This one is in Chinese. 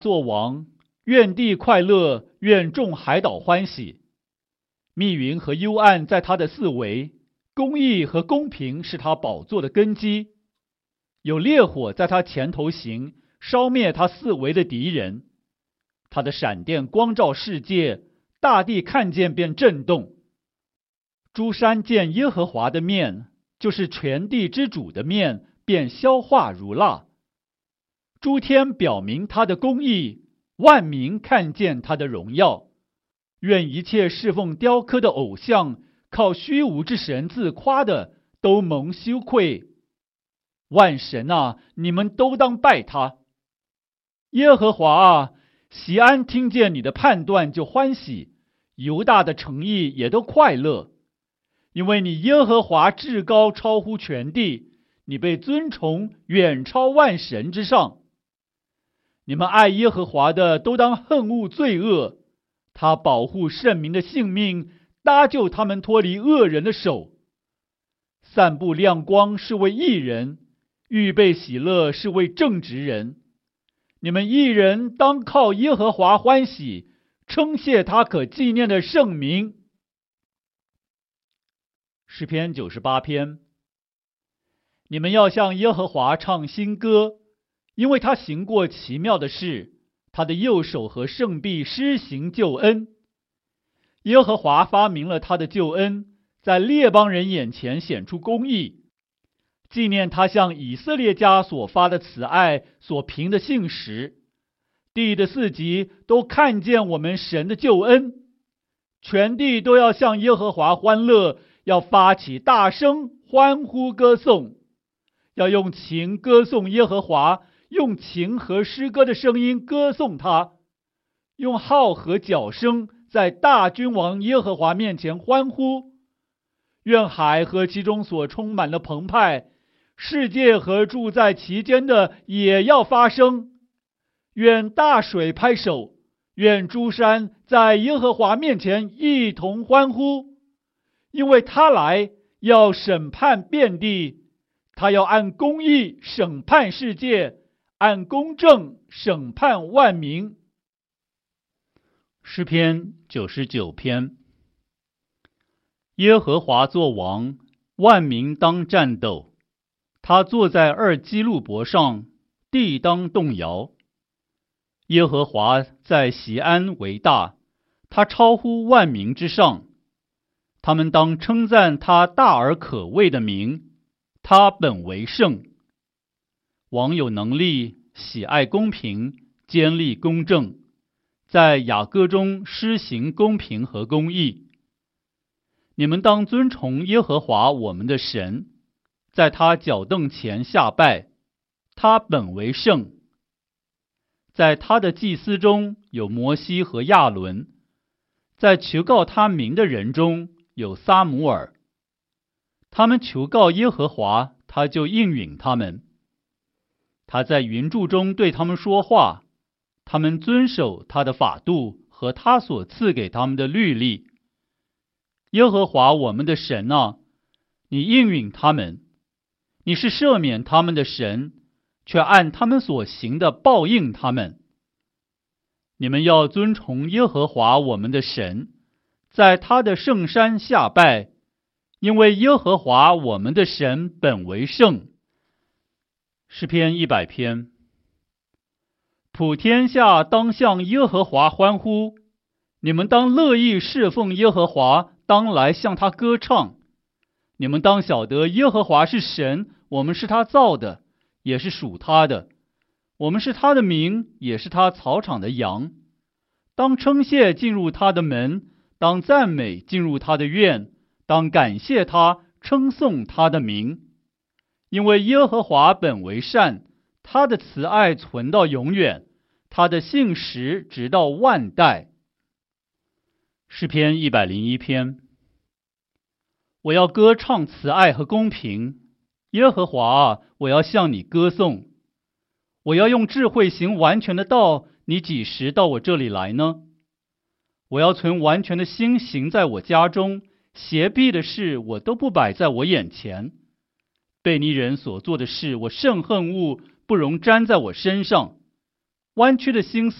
作王，愿地快乐，愿众海岛欢喜。密云和幽暗在他的四围，公义和公平是他宝座的根基。有烈火在他前头行，烧灭他四围的敌人。他的闪电光照世界，大地看见便震动。诸山见耶和华的面，就是全地之主的面，便消化如蜡。诸天表明他的公义，万民看见他的荣耀。愿一切侍奉雕刻的偶像，靠虚无之神自夸的，都蒙羞愧。万神啊，你们都当拜他。耶和华啊，锡安听见你的判断就欢喜，犹大的诚意也都快乐。因为你耶和华至高，超乎全地，你被尊崇，远超万神之上。你们爱耶和华的，都当恨恶罪恶。他保护圣民的性命，搭救他们脱离恶人的手。散布亮光是为义人，预备喜乐是为正直人。你们义人当靠耶和华欢喜，称谢他可纪念的圣名。诗篇98篇。你们要向耶和华唱新歌，因为他行过奇妙的事，他的右手和圣臂施行救恩。耶和华发明了他的救恩，在列邦人眼前显出公义，纪念他向以色列家所发的慈爱，所凭的信实。地的四极都看见我们神的救恩，全地都要向耶和华欢乐，要发起大声欢呼歌颂，要用琴歌颂耶和华，用琴和诗歌的声音歌颂他，用号和角声在大君王耶和华面前欢呼。愿海和其中所充满的澎湃，世界和住在其间的也要发声。愿大水拍手，愿诸山在耶和华面前一同欢呼，因为他来要审判遍地，他要按公义审判世界，按公正审判万民。诗篇99篇。耶和华作王，万民当战斗。他坐在二基路伯上，地当动摇。耶和华在锡安为大，他超乎万民之上。他们当称赞他大而可畏的名，他本为圣。王有能力，喜爱公平，坚立公正，在雅各中施行公平和公义。你们当尊崇耶和华我们的神，在他脚凳前下拜，他本为圣。在他的祭司中有摩西和亚伦，在求告他名的人中有撒母耳。他们求告耶和华，他就应允他们。他在云柱中对他们说话，他们遵守他的法度和他所赐给他们的律例。耶和华我们的神啊，你应允他们，你是赦免他们的神，却按他们所行的报应他们。你们要尊崇耶和华我们的神，在他的圣山下拜，因为耶和华我们的神本为圣。诗篇100篇。普天下当向耶和华欢呼，你们当乐意侍奉耶和华，当来向他歌唱。你们当晓得耶和华是神，我们是他造的，也是属他的。我们是他的民，也是他草场的羊。当称谢进入他的门，当赞美进入他的院，当感谢他，称颂他的名。因为耶和华本为善，他的慈爱存到永远，他的信实直到万代。诗篇101篇。我要歌唱慈爱和公平，耶和华啊，我要向你歌颂。我要用智慧行完全的道，你几时到我这里来呢？我要存完全的心行在我家中，邪僻的事我都不摆在我眼前。悖逆人所做的事，我甚恨恶，不容沾在我身上。 弯曲的心思